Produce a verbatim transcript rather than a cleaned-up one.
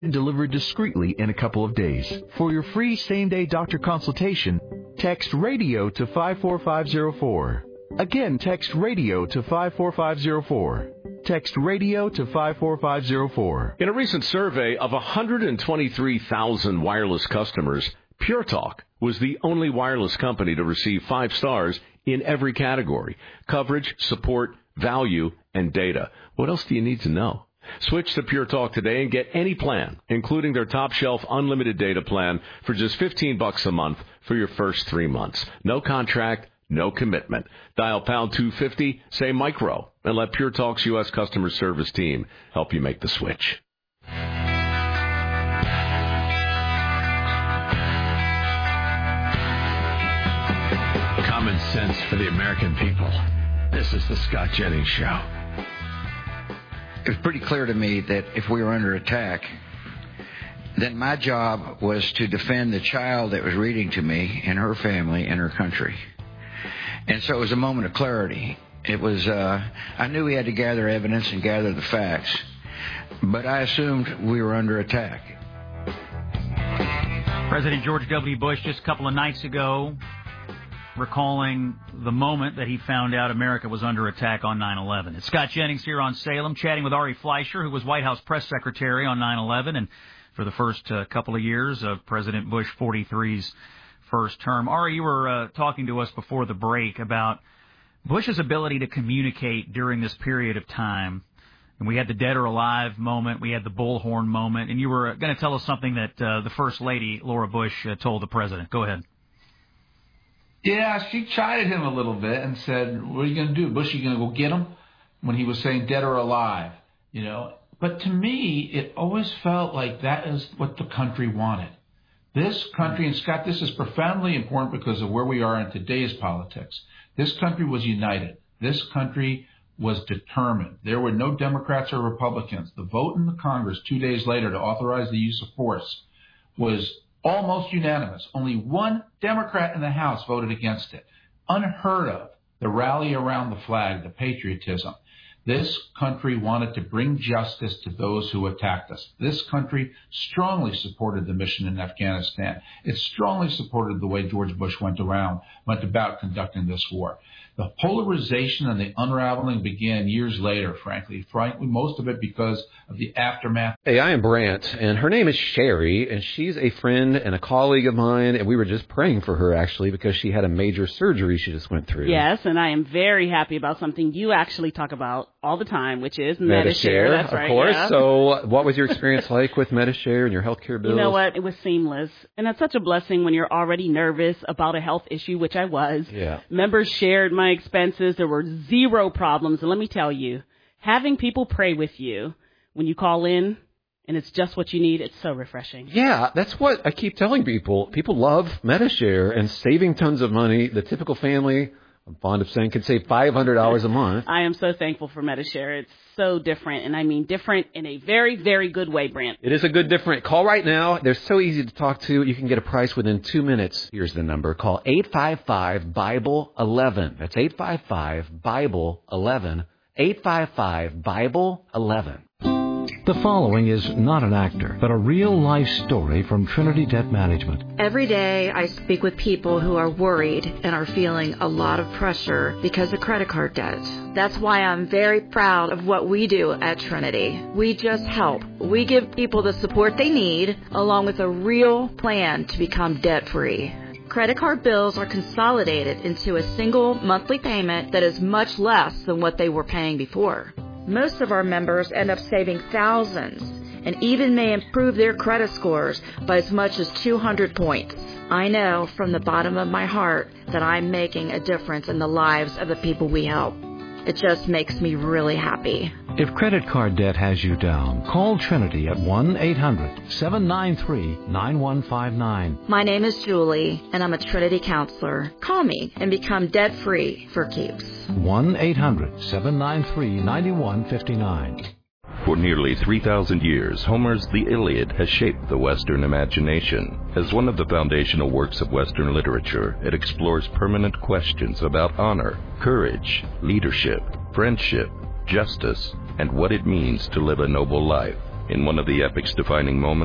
delivered discreetly in a couple of days. For your free same-day doctor consultation, text RADIO to five four five zero four. Again, text RADIO to five four five zero four. Text RADIO to five four five zero four. In a recent survey of one hundred twenty-three thousand wireless customers, Pure Talk was the only wireless company to receive five stars in every category: coverage, support, value, and data. What else do you need to know? Switch to Pure Talk today and get any plan, including their top-shelf unlimited data plan, for just fifteen bucks a month for your first three months. No contract, no commitment. Dial pound two fifty, say micro, and let Pure Talk's U S customer service team help you make the switch. Common sense for the American people. This is the Scott Jennings Show. It was pretty clear to me that if we were under attack, then my job was to defend the child that was reading to me and her family and her country. And so it was a moment of clarity. It was, uh, I knew we had to gather evidence and gather the facts, but I assumed we were under attack. President George W. Bush just a couple of nights ago recalling the moment that he found out America was under attack on nine eleven. It's Scott Jennings here on Salem, chatting with Ari Fleischer, who was White House press secretary on nine eleven and for the first uh, couple of years of President Bush forty-three's first term. Ari, you were uh, talking to us before the break about Bush's ability to communicate during this period of time. And we had the dead or alive moment, we had the bullhorn moment, and you were going to tell us something that uh, the First Lady, Laura Bush, uh, told the president. Go ahead. Yeah, she chided him a little bit and said, what are you going to do? Bush, are you going to go get him? When he was saying dead or alive, you know. But to me, it always felt like that is what the country wanted. This country, and Scott, this is profoundly important because of where we are in today's politics. This country was united. This country was determined. There were no Democrats or Republicans. The vote in the Congress two days later to authorize the use of force was almost unanimous. Only one Democrat in the House voted against it. Unheard of. The rally around the flag, the patriotism. This country wanted to bring justice to those who attacked us. This country strongly supported the mission in Afghanistan. It strongly supported the way George Bush went around, went about conducting this war. The polarization and the unraveling began years later, frankly. Frankly, most of it because of the aftermath. Hey, I am Brant, and her name is Sherry, and she's a friend and a colleague of mine, and we were just praying for her, actually, because she had a major surgery she just went through. Yes, and I am very happy about something you actually talk about all the time, which is Medi-Share. Medi-Share. That's of right, course. yeah. So what was your experience like with Medi-Share and your health care bills? You know what? It was seamless. And it's such a blessing when you're already nervous about a health issue, which I was. Yeah. Members shared my expenses. There were zero problems. And let me tell you, having people pray with you when you call in and it's just what you need, it's so refreshing. Yeah, that's what I keep telling people. People love Medi-Share and saving tons of money. The typical family, I'm fond of saying, could save five hundred dollars a month. I am so thankful for Medi-Share. It's so different, and I mean different in a very, very good way, Brant. It is a good different. Call right now. They're so easy to talk to. You can get a price within two minutes. Here's the number. Call eight five five, Bible eleven. That's eight five five, Bible eleven. eight five five, Bible eleven. The following is not an actor, but a real-life story from Trinity Debt Management. Every day I speak with people who are worried and are feeling a lot of pressure because of credit card debt. That's why I'm very proud of what we do at Trinity. We just help. We give people the support they need, along with a real plan to become debt-free. Credit card bills are consolidated into a single monthly payment that is much less than what they were paying before. Most of our members end up saving thousands and even may improve their credit scores by as much as two hundred points. I know from the bottom of my heart that I'm making a difference in the lives of the people we help. It just makes me really happy. If credit card debt has you down, call Trinity at one eight hundred, seven nine three, nine one five nine. My name is Julie, and I'm a Trinity counselor. Call me and become debt-free for keeps. one eight hundred, seven nine three, nine one five nine. For nearly three thousand years, Homer's The Iliad has shaped the Western imagination. As one of the foundational works of Western literature, it explores permanent questions about honor, courage, leadership, friendship, justice, and what it means to live a noble life. In one of the epic's defining moments,